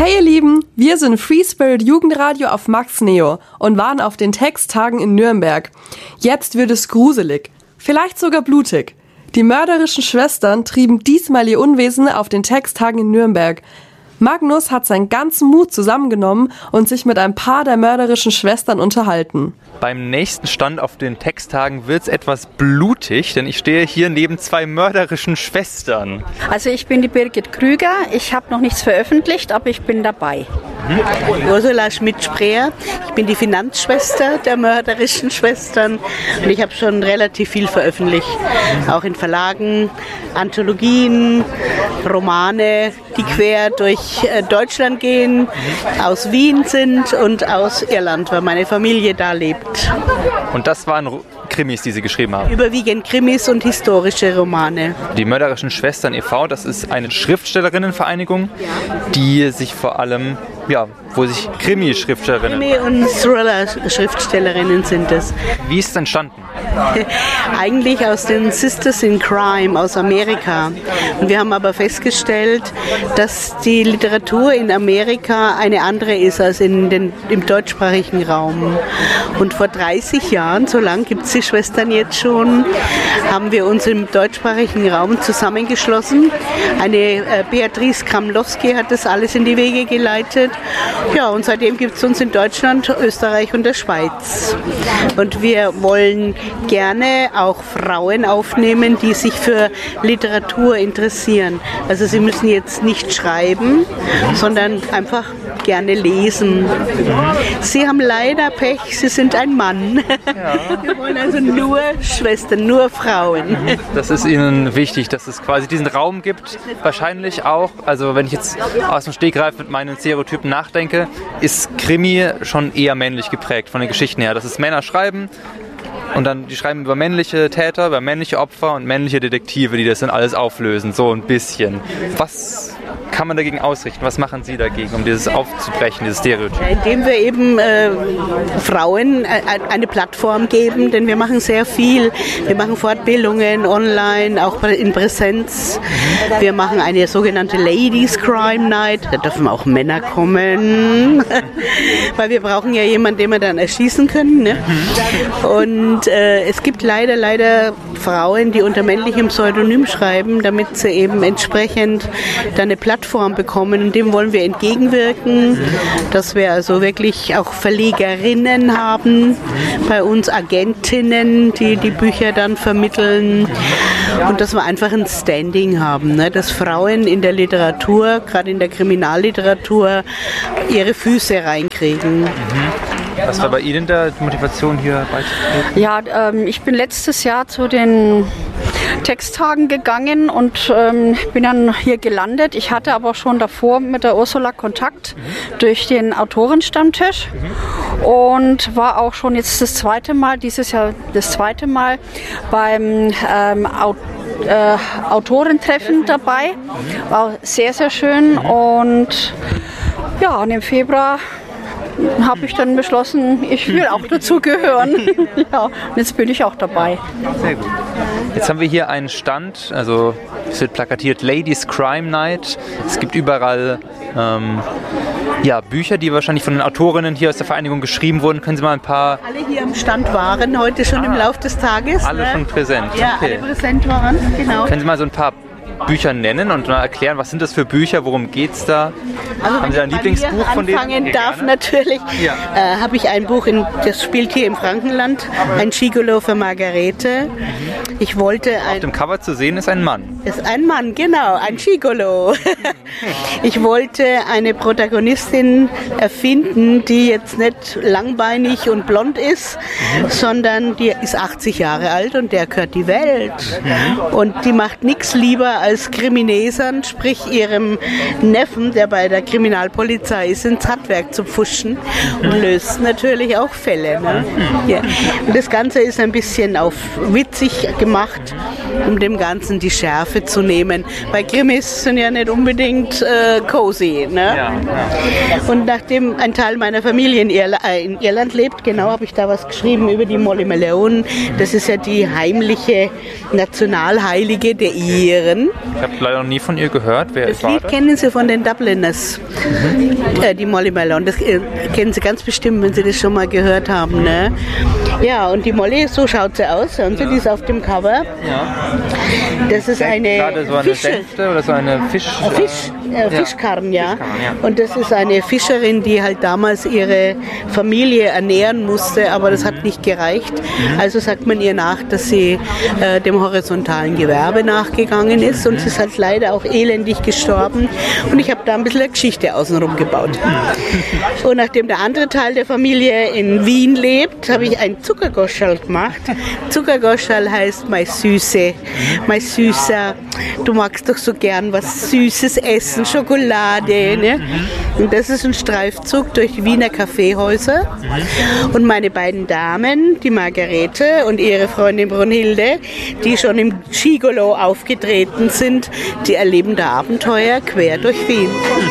Hey ihr Lieben, wir sind Free Spirit Jugendradio auf Max Neo und waren auf den Texttagen in Nürnberg. Jetzt wird es gruselig, vielleicht sogar blutig. Die mörderischen Schwestern trieben diesmal ihr Unwesen auf den Texttagen in Nürnberg. Magnus hat seinen ganzen Mut zusammengenommen und sich mit ein paar der mörderischen Schwestern unterhalten. Beim nächsten Stand auf den Texttagen wird es etwas blutig, denn ich stehe hier neben zwei mörderischen Schwestern. Also ich bin die Birgit Krüger, ich habe noch nichts veröffentlicht, aber ich bin dabei. Ursula Schmidt-Spreer, ich bin die Finanzschwester der mörderischen Schwestern und ich habe schon relativ viel veröffentlicht, auch in Verlagen, Anthologien, Romane, die quer durch Deutschland gehen, aus Wien sind und aus Irland, weil meine Familie da lebt. Und das waren Krimis, die Sie geschrieben haben? Überwiegend Krimis und historische Romane. Die Mörderischen Schwestern e.V., das ist eine Schriftstellerinnenvereinigung, die sich vor allem, wo sich Krimi-Schriftstellerinnen... Krimi- und Thriller-Schriftstellerinnen sind es. Wie ist es entstanden? Eigentlich aus den Sisters in Crime aus Amerika. Und wir haben aber festgestellt, dass die Literatur in Amerika eine andere ist als im deutschsprachigen Raum. Und vor 30 Jahren, so lang gibt es die Schwestern jetzt schon, haben wir uns im deutschsprachigen Raum zusammengeschlossen. Eine Beatrice Kramlowski hat das alles in die Wege geleitet. Ja, und seitdem gibt es uns in Deutschland, Österreich und der Schweiz. Und wir wollen gerne auch Frauen aufnehmen, die sich für Literatur interessieren. Also sie müssen jetzt nicht schreiben, sondern einfach gerne lesen. Sie haben leider Pech, sie sind ein Mann. Ja. Wir wollen also nur Schwestern, nur Frauen. Das ist Ihnen wichtig, dass es quasi diesen Raum gibt. Wahrscheinlich auch, also wenn ich jetzt aus dem Stegreif mit meinen Stereotypen nachdenke, ist Krimi schon eher männlich geprägt von den Geschichten her. Dass es Männer schreiben und dann die schreiben über männliche Täter, über männliche Opfer und männliche Detektive, die das dann alles auflösen, so ein bisschen. Was kann man dagegen ausrichten? Was machen Sie dagegen, um dieses aufzubrechen, dieses Stereotyp? Indem wir eben Frauen eine Plattform geben, denn wir machen sehr viel. Wir machen Fortbildungen online, auch in Präsenz. Wir machen eine sogenannte Ladies Crime Night. Da dürfen auch Männer kommen, weil wir brauchen ja jemanden, den wir dann erschießen können. Ne? Und es gibt leider Frauen, die unter männlichem Pseudonym schreiben, damit sie eben entsprechend dann eine Plattform bekommen. Und dem wollen wir entgegenwirken, dass wir also wirklich auch Verlegerinnen haben, bei uns Agentinnen, die die Bücher dann vermitteln und dass wir einfach ein Standing haben, ne? Dass Frauen in der Literatur, gerade in der Kriminalliteratur, ihre Füße reinkriegen. Was war bei Ihnen da die Motivation, hier beizutreten? Ja, ich bin letztes Jahr zu den Texttagen gegangen und bin dann hier gelandet. Ich hatte aber schon davor mit der Ursula Kontakt durch den Autorenstammtisch und war auch schon jetzt das zweite Mal, dieses Jahr das zweite Mal beim Autorentreffen dabei. War sehr, sehr schön und ja, und im Februar habe ich dann beschlossen, ich will auch dazugehören. Ja, und jetzt bin ich auch dabei. Sehr gut. Jetzt haben wir hier einen Stand, also es wird plakatiert Ladies Crime Night. Es gibt überall Bücher, die wahrscheinlich von den Autorinnen hier aus der Vereinigung geschrieben wurden. Können Sie mal ein paar... Alle hier am Stand waren, heute schon im Laufe des Tages. Alle schon präsent. Ja, okay. Alle präsent waren, genau. Können Sie mal so ein paar Bücher nennen und mal erklären, was sind das für Bücher, worum geht's da? Also haben Sie ein Lieblingsbuch von denen? Anfangen darf natürlich, habe ich ein Buch, das spielt hier im Frankenland, ein Gigolo für Margarete. Ich wollte auf dem Cover zu sehen ist ein Mann. Ist ein Mann, genau, ein Gigolo. Ich wollte eine Protagonistin erfinden, die jetzt nicht langbeinig und blond ist, sondern die ist 80 Jahre alt und der gehört die Welt. Und die macht nichts lieber als Kriminesern, sprich ihrem Neffen, der bei der Kriminalpolizei ist, ins Handwerk zu pfuschen und löst natürlich auch Fälle. Ne? Ja. Und das Ganze ist ein bisschen auf witzig gemacht, um dem Ganzen die Schärfe zu nehmen. Bei Krimis sind ja nicht unbedingt cozy. Ne? Ja, ja. Und nachdem ein Teil meiner Familie in Irland lebt, genau, habe ich da was geschrieben über die Molly Malone. Das ist ja die heimliche Nationalheilige der Iren. Ich habe leider noch nie von ihr gehört. Wer Das Lied kennen Sie von den Dubliners, die Molly Malone. Das kennen Sie ganz bestimmt, wenn Sie das schon mal gehört haben. Ne? Ja, und die Molly, so schaut sie aus. Hören Sie, die ist auf dem Cover. Ja. Das ist eine gerade so eine Sänfte oder so eine Fischkarren, ja. Und das ist eine Fischerin, die halt damals ihre Familie ernähren musste, aber das hat nicht gereicht. Also sagt man ihr nach, dass sie dem horizontalen Gewerbe nachgegangen ist und sie ist halt leider auch elendig gestorben. Und ich habe da ein bisschen eine Geschichte außenrum gebaut. Und nachdem der andere Teil der Familie in Wien lebt, habe ich ein Zuckergoscherl gemacht. Zuckergoscherl heißt mein Süße, mein Süßer. Du magst doch so gern was Süßes essen, Schokolade. Ne? Und das ist ein Streifzug durch die Wiener Kaffeehäuser. Und meine beiden Damen, die Margarete und ihre Freundin Brunhilde, die schon im Gigolo aufgetreten sind, die erleben da Abenteuer quer durch Wien.